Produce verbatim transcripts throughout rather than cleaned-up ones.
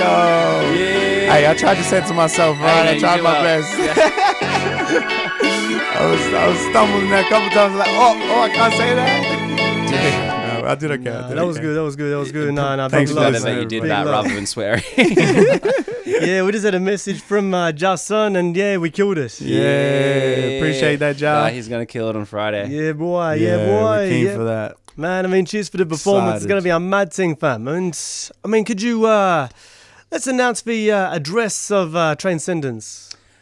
Yeah. Hey, I tried to censor myself, right? Hey, I you tried do my well. best. I was I was stumbling there a couple times, like, oh, oh, I can't say that. No, I did okay. I Nah, did that was okay. good. That was good. That was good. No, no, Thanks big for love. Better that you listening, did Big that love. rather than swearing. Yeah, we just had a message from uh, Justin, and yeah, we killed it. Yeah, appreciate that, Ja. Nah, he's gonna kill it on Friday. Yeah, boy. Yeah, boy. we're keen yeah. for that. Man, I mean, cheers for the performance. It's Excited. going to be a mad thing, fam. And, I mean, could you, uh, let's announce the uh, address of uh, Transcendence.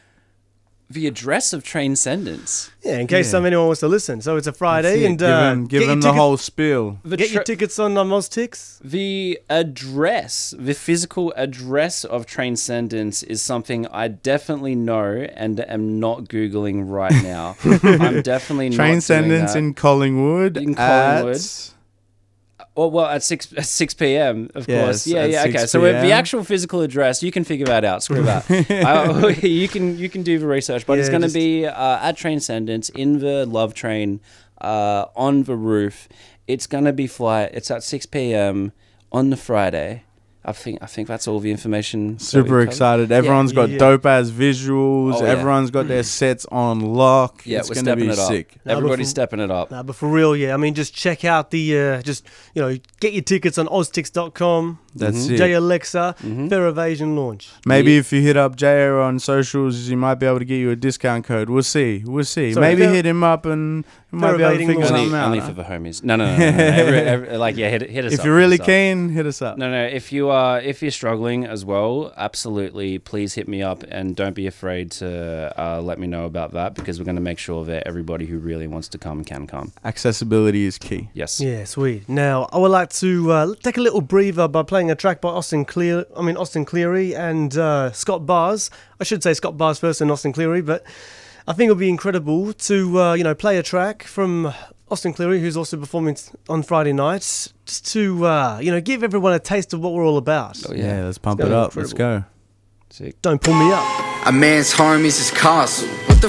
The address of Transcendence. Yeah, in case Yeah. anyone wants to listen. So it's a Friday, That's it. and give uh, him, give get him your the ticket- whole spiel. The, Get your tra- tickets on uh, Moztix. the address, the physical address of Transcendence is something I definitely know and am not Googling right now. I'm definitely not Transcendence doing in Collingwood. In Collingwood. At, Well, well, at six at six p.m. of Yes, course. Yeah, at yeah. Okay, six so the p.m. actual physical address, you can figure that out. Screw that. I, you can you can do the research, but it's Yeah, going to just- be uh, at Transcendence in the Love Train uh, on the roof. It's going to be flight. It's at six p.m. on the Friday. I think I think that's all the information. that Super we've covered. excited. Everyone's got yeah. dope ass visuals. Oh, yeah. Everyone's got their sets on lock. Yeah, it's we're gonna stepping be it up. sick. Nah, but Everybody's for- stepping it up. Nah, but for real, yeah. I mean, just check out the, uh, just, you know, get your tickets on oztix dot com. That's Mhm. it. J Alexa, Mhm. Fair Evasion launch. Maybe Yeah. if you hit up J O on socials, you might be able to get you a discount code. We'll see. We'll see. So Maybe fair- hit him up and we might be able to Fair figure evading something Only, out. only huh? for the homies. No, no, no. no, no, no. Every, every, like, yeah, hit, hit us If up. you're hit really us up. keen, hit us up. No, no. If you are, if you're struggling as well, absolutely, please hit me up and don't be afraid to uh, let me know about that because we're going to make sure that everybody who really wants to come can come. Accessibility is key. Yes. Yeah, sweet. Now, I would like to uh, take a little breather by playing a track by Austin Clear. I mean, Austin Cleary and uh, Scott Bars. I should say Scott Bars first and Austin Cleary, but I think it would be incredible to, uh, you know, play a track from Austin Cleary, who's also performing on Friday nights, just to, uh, you know, give everyone a taste of what we're all about. Oh, Yeah, yeah. let's pump It's it gonna be up. Let's incredible. go. Sick. Don't pull me up. A man's home is his castle. What the